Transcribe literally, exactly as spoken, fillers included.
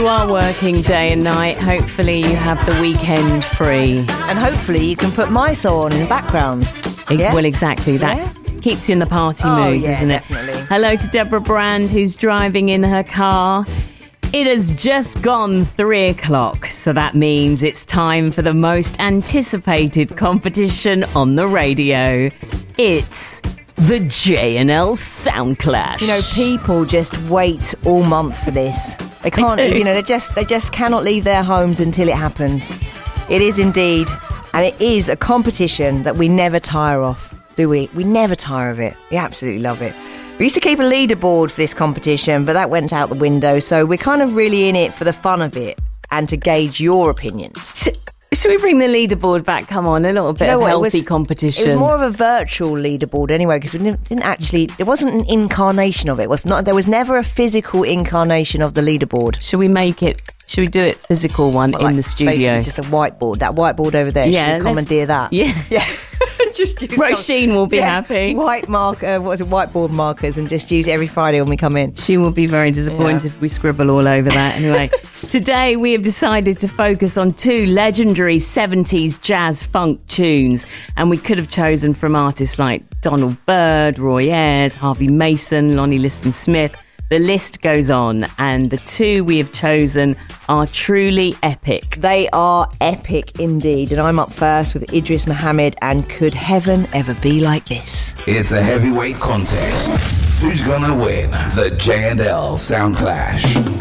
You are working day and night. Hopefully you have the weekend free. And hopefully you can put my song on in the background. Yeah? Well, exactly. That yeah? keeps you in the party oh, mood, yeah, doesn't it? Definitely. Hello to Deborah Brand, who's driving in her car. It has just gone three o'clock, so that means it's time for the most anticipated competition on the radio. It's the J and L Sound Clash. You know, people just wait all month for this. They can't, They do. you know, they just they just cannot leave their homes until it happens. It is indeed, and it is a competition that we never tire of, do we? We never tire of it. We absolutely love it. We used to keep a leaderboard for this competition, but that went out the window, so we're kind of really in it for the fun of it and to gauge your opinions. Sh- should we bring the leaderboard back? Come on, a little bit You know of what, it healthy was- competition. It was more of a virtual leaderboard anyway, because we didn't, didn't actually, there wasn't an incarnation of it. It was not, there was never a physical incarnation of the leaderboard. Should we make it, should we do it physical one Well, in like, the studio? basically just a whiteboard. That whiteboard over there. Yeah, Should we let's- commandeer that? Yeah. Yeah. Just use Roisin will be yeah, happy. White mark, uh, what is it, whiteboard markers, and just use it every Friday when we come in. She will be very disappointed Yeah. if we scribble all over that. Anyway, today we have decided to focus on two legendary seventies jazz funk tunes, and we could have chosen from artists like Donald Byrd, Roy Ayers, Harvey Mason, Lonnie Liston Smith. The list goes on, and the two we have chosen are truly epic. They are epic indeed, and I'm up first with Idris Muhammad and Could Heaven Ever Be Like This? It's a heavyweight contest. Who's gonna win the J and L Sound Clash?